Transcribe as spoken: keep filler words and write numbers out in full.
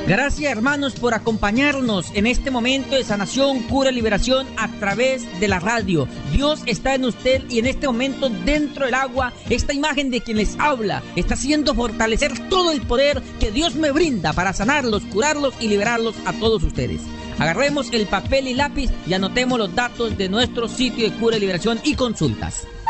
Gracias, hermanos, por acompañarnos en este momento de sanación, cura y liberación a través de la radio. Dios está en usted y en este momento dentro del agua, esta imagen de quien les habla está haciendo fortalecer todo el poder que Dios me brinda para sanarlos, curarlos y liberarlos a todos ustedes. Agarremos el papel y lápiz y anotemos los datos de nuestro sitio de cura y liberación y consultas.